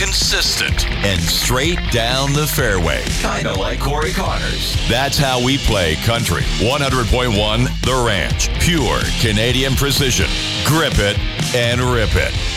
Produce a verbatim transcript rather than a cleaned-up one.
consistent, and straight down the fairway. Kind of like Corey Connors. That's how we play country. one hundred point one The Ranch. Pure Canadian precision. Grip it and rip it.